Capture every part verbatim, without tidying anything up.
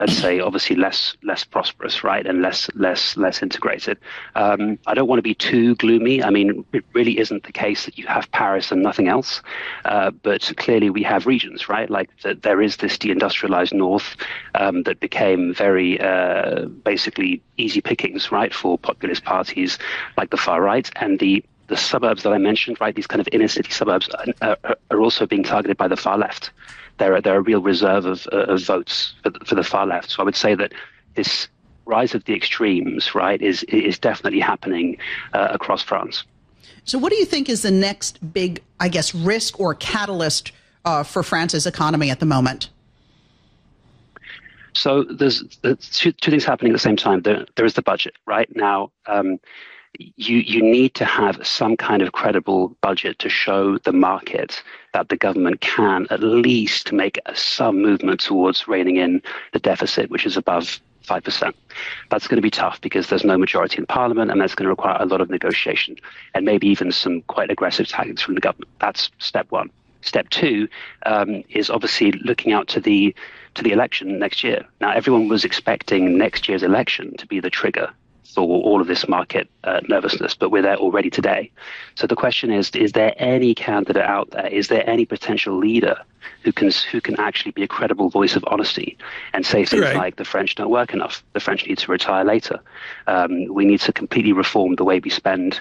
let's say, obviously less less prosperous, right, and less less less integrated. Um, I don't want to be too gloomy. I mean, it really isn't the case that you have Paris and nothing else, uh, but clearly we have regions, right? Like the, there is this deindustrialized north um, that became very uh, basically easy pickings, right, for populist parties like the far right, and the the suburbs that I mentioned, right, these kind of inner city suburbs are, are, are also being targeted by the far left. They're, they're a real reserve of, uh, of votes for the, for the far left. So I would say that this rise of the extremes, right, is is definitely happening uh, across France. So what do you think is the next big, I guess, risk or catalyst uh, for France's economy at the moment? So there's, there's two, two things happening at the same time. There, there is the budget, right? Now, um, You you need to have some kind of credible budget to show the market that the government can at least make some movement towards reining in the deficit, which is above five percent. That's going to be tough because there's no majority in parliament, and that's going to require a lot of negotiation and maybe even some quite aggressive tactics from the government. That's step one. Step two um, is obviously looking out to the to the election next year. Now, everyone was expecting next year's election to be the trigger for all of this market uh, nervousness, but we're there already today. So the question is, is there any candidate out there? Is there any potential leader who can who can actually be a credible voice of honesty and say things right. like the French don't work enough, the French need to retire later, um, we need to completely reform the way we spend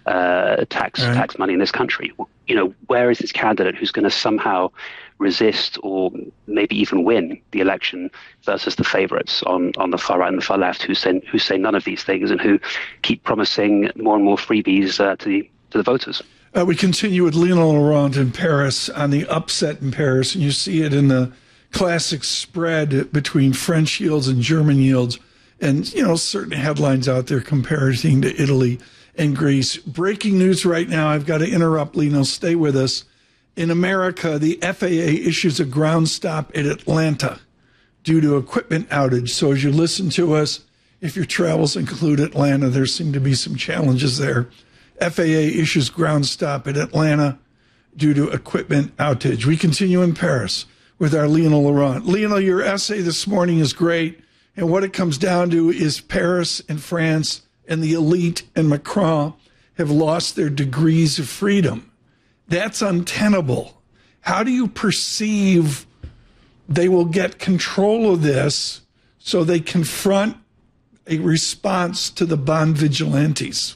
uh, tax right. tax money in this country? You know, where is this candidate who's going to somehow resist or maybe even win the election versus the favorites on, on the far right and the far left who say, who say none of these things and who keep promising more and more freebies uh, to the to the voters? Uh, we continue with Lionel Laurent in Paris on the upset in Paris, and you see it in the classic spread between French yields and German yields, and, you know, certain headlines out there comparing to Italy and Greece. Breaking news right now. I've got to interrupt, Lionel. Stay with us. In America, the F A A issues a ground stop at Atlanta due to equipment outage. So as you listen to us, if your travels include Atlanta, there seem to be some challenges there. F A A issues ground stop at Atlanta due to equipment outage. We continue in Paris with our Lionel Laurent. Lionel, your essay this morning is great. And what it comes down to is Paris and France and the elite and Macron have lost their degrees of freedom. That's untenable. How do you perceive they will get control of this so they confront a response to the bond vigilantes?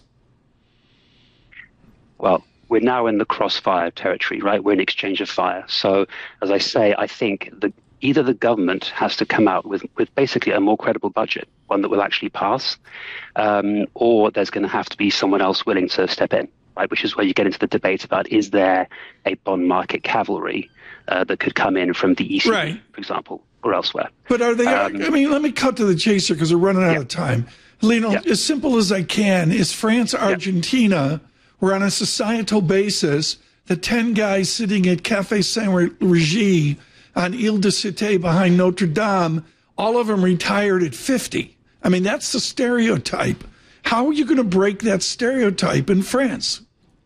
Well, we're now in the crossfire territory, right? We're in exchange of fire. So, as I say, I think the, either the government has to come out with, with basically a more credible budget, one that will actually pass, um, or there's going to have to be someone else willing to step in. Right, which is where you get into the debate about, is there a bond market cavalry uh, that could come in from the E C B, right. for example, or elsewhere. But are they, um, I mean, let me cut to the chaser because we're running out yeah. of time. Lionel, yeah. as simple as I can, is France, Argentina, yeah. where on a societal basis, the ten guys sitting at Café Saint-Régy on Ile de Cité behind Notre Dame, all of them retired at fifty. I mean, that's the stereotype. How are you going to break that stereotype in France?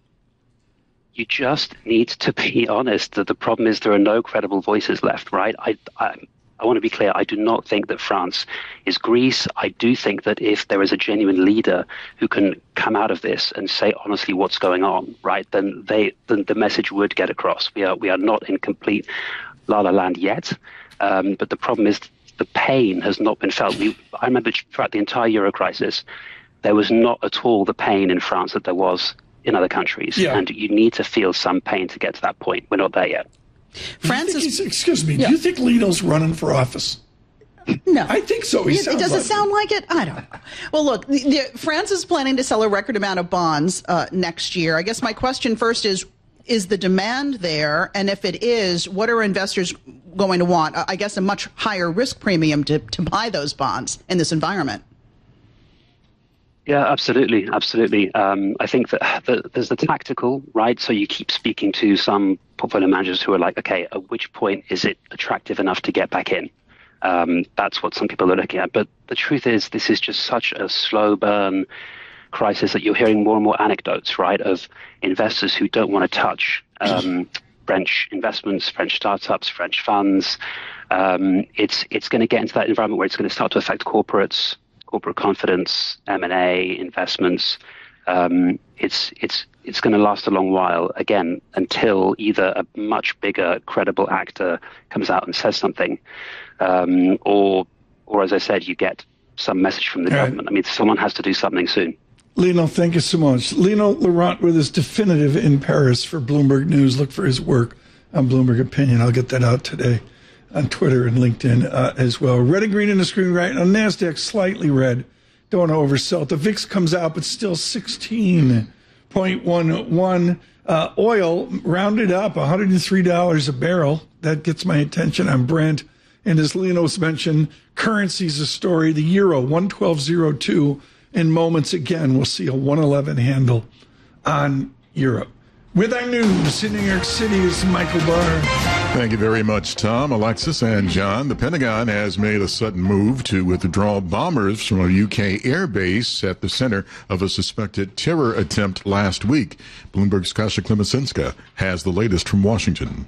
You just need to be honest that the problem is there are no credible voices left, right? I, I, I want to be clear. I do not think that France is Greece. I do think that if there is a genuine leader who can come out of this and say honestly what's going on, right, then they then the message would get across. We are we are not in complete la la land yet, um, but the problem is the pain has not been felt. We, I remember throughout the entire Euro crisis, there was not at all the pain in France that there was in other countries. Yeah. And you need to feel some pain to get to that point. We're not there yet. France is, excuse me, yeah. do you think Lionel's running for office? No. I think so. He it, sounds does like it sound like it? I don't know. Well, look, the, the, France is planning to sell a record amount of bonds uh, next year. I guess my question first is, is the demand there? And if it is, what are investors going to want? I guess a much higher risk premium to, to buy those bonds in this environment. Yeah, absolutely. Absolutely. Um, I think that the, there's the tactical, right? So you keep speaking to some portfolio managers who are like, okay, at which point is it attractive enough to get back in? Um, that's what some people are looking at. But the truth is, this is just such a slow burn crisis that you're hearing more and more anecdotes, right, of investors who don't want to touch um, French investments, French startups, French funds. Um, it's it's going to get into that environment where it's going to start to affect corporates, corporate confidence, M and A, investments. Um, it's it's it's going to last a long while, again, until either a much bigger, credible actor comes out and says something, um, or, or as I said, you get some message from the All government. Right. I mean, someone has to do something soon. Lino, thank you so much. Lino Laurent with his Definitive in Paris for Bloomberg News. Look for his work on Bloomberg Opinion. I'll get that out today on Twitter and LinkedIn uh, as well. Red and green in the screen right now. NASDAQ slightly red. Don't want to oversell it. The V I X comes out, but still sixteen point one one. Uh, oil rounded up, one hundred three dollars a barrel. That gets my attention on Brent. And as Lino's mentioned, currency's a story. The euro, one twelve oh two. In moments, again, we'll see a one eleven handle on Europe. With our news in New York City is Michael Barr. Thank you very much, Tom, Alexis, and John. The Pentagon has made a sudden move to withdraw bombers from a U K airbase at the center of a suspected terror attempt last week. Bloomberg's Kasia Klimasinska has the latest from Washington.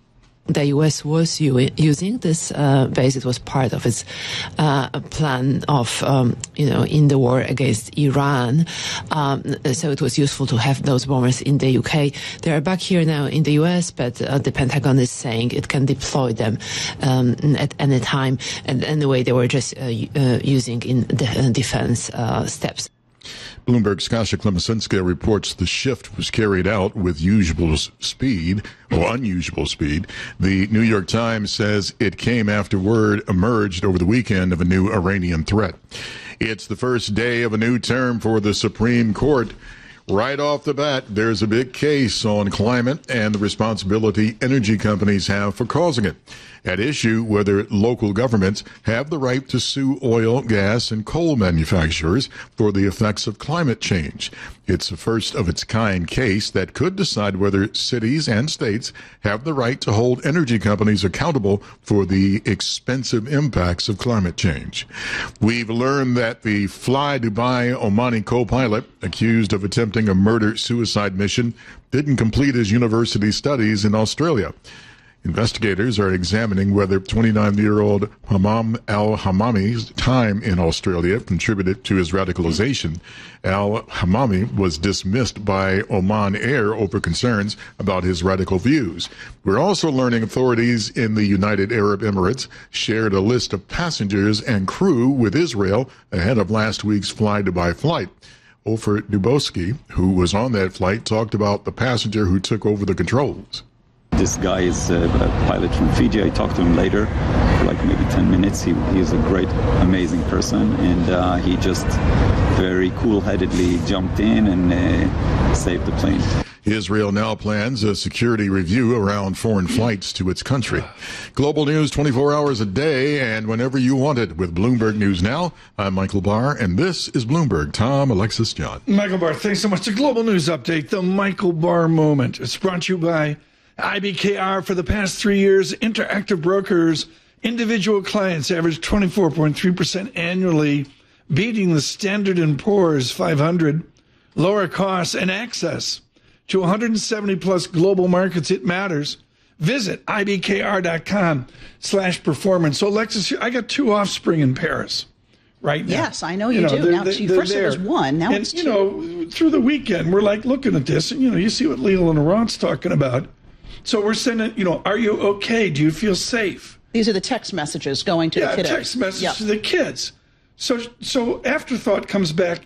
The U S was u- using this uh, base. It was part of its uh, plan of, um, you know, in the war against Iran. Um, so it was useful to have those bombers in the U K. They are back here now in the U S, but uh, the Pentagon is saying it can deploy them um, at any time. And anyway, they were just uh, uh, using in the defense uh, steps. Bloomberg's Kasia Klimasinska reports the shift was carried out with usual speed or unusual speed. The New York Times says it came after word emerged over the weekend of a new Iranian threat. It's the first day of a new term for the Supreme Court. Right off the bat, there's a big case on climate and the responsibility energy companies have for causing it. At issue whether local governments have the right to sue oil, gas, and coal manufacturers for the effects of climate change. It's the first of its kind case that could decide whether cities and states have the right to hold energy companies accountable for the expensive impacts of climate change. We've learned that the Fly Dubai Omani co-pilot accused of attempting a murder-suicide mission didn't complete his university studies in Australia. Investigators are examining whether twenty-nine-year-old Hammam al-Hammami's time in Australia contributed to his radicalization. Al-Hammami was dismissed by Oman Air over concerns about his radical views. We're also learning authorities in the United Arab Emirates shared a list of passengers and crew with Israel ahead of last week's Fly Dubai flight. Ofer Dubowski, who was on that flight, talked about the passenger who took over the controls. This guy is a pilot from Fiji. I talked to him later for like maybe ten minutes. He he's a great, amazing person, and uh, he just very cool-headedly jumped in and uh, saved the plane. Israel now plans a security review around foreign flights to its country. Global news twenty-four hours a day and whenever you want it with Bloomberg News Now. I'm Michael Barr, and this is Bloomberg. Tom, Alexis, John. Michael Barr, thanks so much. The Global News Update, the Michael Barr Moment. It's brought to you by I B K R. For the past three years, Interactive Brokers, individual clients averaged twenty-four point three percent annually, beating the Standard and Poor's five hundred. Lower costs and access to one hundred seventy plus global markets. It matters. Visit ibkr.com slash performance. So, Alexis, I got two offspring in Paris right now. Yes, I know you, you know, do. Now, they're, you, first there. It was one, now and, it's two. You know, through the weekend, we're like looking at this, and, you know, you see what Lino Laurent's talking about. So we're sending, you know, are you okay? Do you feel safe? These are the text messages going to yeah, the kiddos. Yeah, text messages yeah. to the kids. So, so afterthought comes back,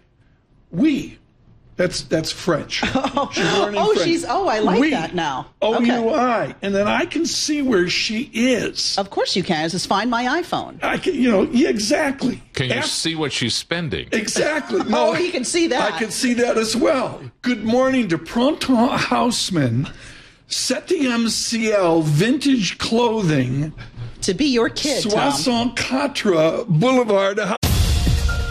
we. That's that's French. Oh, she's learning oh, French. she's oh, I like we, that now. O okay. U I, and then I can see where she is. Of course you can. Just find my iPhone. I can, you know, yeah, exactly. Can you After, see what she's spending? Exactly. No, oh, you can see that. I can see that as well. Good morning to Printemps Haussmann, sept M C L Vintage Clothing. To be your kid, Soixante-Quatre Boulevard.